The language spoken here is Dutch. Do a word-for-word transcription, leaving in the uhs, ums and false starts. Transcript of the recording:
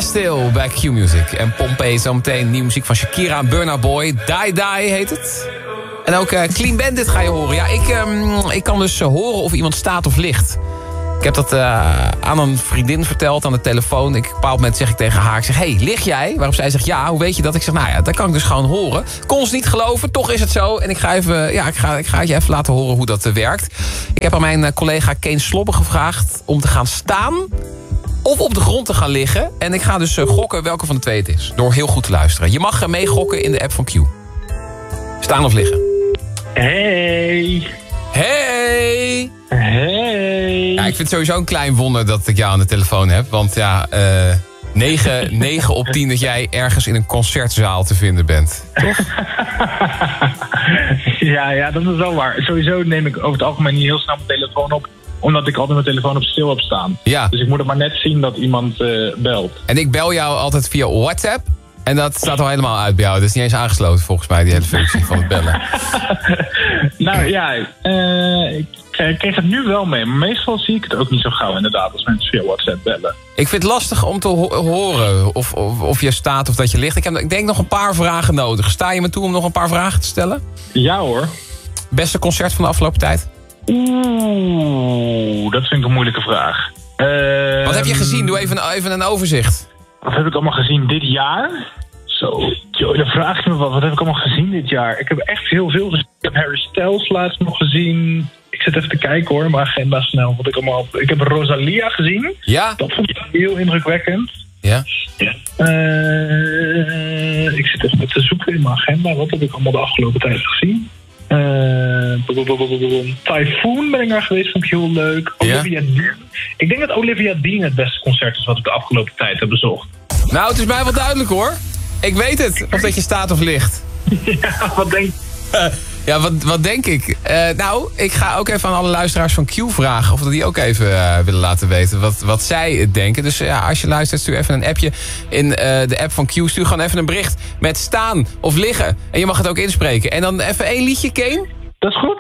Bastille bij Q-Music. En Pompeii zometeen nieuwe muziek van Shakira en Burna Boy. Die Die heet het. En ook uh, Clean Bandit ga je horen. Ja, ik, um, ik kan dus uh, horen of iemand staat of ligt. Ik heb dat uh, aan een vriendin verteld aan de telefoon. Ik, op een bepaald moment zeg ik tegen haar, ik zeg, hey, lig jij? Waarop zij zegt, ja, hoe weet je dat? Ik zeg, nou ja, dat kan ik dus gewoon horen. Kon ze niet geloven, toch is het zo. En ik ga, even, ja, ik ga, ik ga het je even laten horen hoe dat uh, werkt. Ik heb aan mijn uh, collega Keen Slobbe gevraagd om te gaan staan of op de grond te gaan liggen. En ik ga dus uh, gokken welke van de twee het is. Door heel goed te luisteren. Je mag uh, meegokken in de app van Q. Staan of liggen? Hey. Hey. Hey. Ja, ik vind het sowieso een klein wonder dat ik jou aan de telefoon heb. Want ja, uh, negen op tien dat jij ergens in een concertzaal te vinden bent. Toch? ja, ja, dat is wel waar. Sowieso neem ik over het algemeen niet heel snel mijn telefoon op. Omdat ik altijd mijn telefoon op stil heb staan. Ja. Dus ik moet het maar net zien dat iemand uh, belt. En ik bel jou altijd via WhatsApp. En dat staat al helemaal uit bij jou. Dat is niet eens aangesloten volgens mij, die hele functie van het bellen. nou ja, uh, ik kreeg het nu wel mee. Maar meestal zie ik het ook niet zo gauw inderdaad als mensen via WhatsApp bellen. Ik vind het lastig om te ho- horen of, of, of je staat of dat je ligt. Ik, heb, ik denk nog een paar vragen nodig. Sta je me toe om nog een paar vragen te stellen? Ja hoor. Beste concert van de afgelopen tijd? Oeh, dat vind ik een moeilijke vraag. Uh, Wat heb je gezien? Doe even een, even een overzicht. Wat heb ik allemaal gezien dit jaar? Zo, joh, dan vraag je me wat. Wat heb ik allemaal gezien dit jaar? Ik heb echt heel veel gezien. Ik heb Harry Styles laatst nog gezien. Ik zit even te kijken hoor, mijn agenda snel. Wat ik, allemaal... ik heb Rosalia gezien. Ja? Dat vond ik heel indrukwekkend. Ja? Ja. Uh, ik zit even te zoeken in mijn agenda. Wat heb ik allemaal de afgelopen tijd gezien? Uh, Typhoon ben ik naar geweest, vond ik heel leuk. Olivia ja? Dean. Ik denk dat Olivia Dean het beste concert is wat ik de afgelopen tijd heb bezocht. Nou, het is mij wel duidelijk hoor. Ik weet het, of dat je staat of ligt. ja, wat denk uh, Ja, wat, wat denk ik? Uh, nou, ik ga ook even aan alle luisteraars van Q vragen... of die ook even uh, willen laten weten wat, wat zij denken. Dus ja, als je luistert, stuur even een appje in uh, de app van Q. Stuur gewoon even een bericht met staan of liggen. En je mag het ook inspreken. En dan even één liedje, Keen. Dat is goed.